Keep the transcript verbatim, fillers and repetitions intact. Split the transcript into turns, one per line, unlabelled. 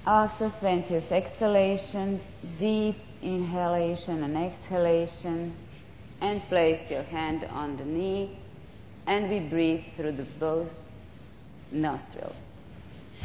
After twentieth exhalation, deep inhalation and exhalation, and place your hand on the knee, and we breathe through the both nostrils.